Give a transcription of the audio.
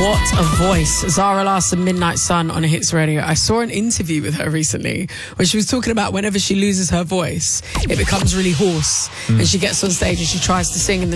What a voice. Zara Larsson, Midnight Sun on Hits Radio. I saw an interview with her recently where she was talking about whenever she loses her voice, it becomes really hoarse. And she gets on stage and she tries to sing and